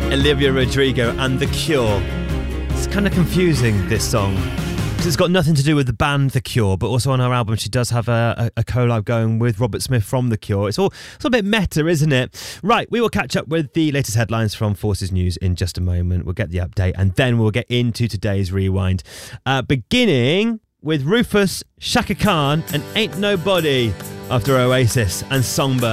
Olivia Rodrigo and The Cure. It's kind of confusing, this song, because it's got nothing to do with the band The Cure, but also on her album she does have a collab going with Robert Smith from The Cure. It's all a bit meta, isn't it? Right, we will catch up with the latest headlines from Forces News in just a moment. We'll get the update and then we'll get into today's Rewind. Beginning with Rufus, Shaka Khan and Ain't Nobody after Oasis and Songbird.